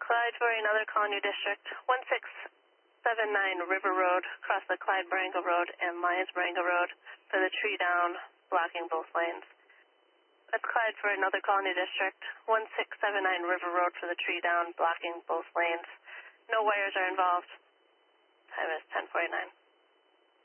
Clyde for another colony district, 1679 River Road, across the Clyde-Barango Road and Lyons-Barango Road for the tree down, blocking both lanes. That's Clyde for another colony district, 1679 River Road for the tree down, blocking both lanes. No wires are involved. Time is 10:49.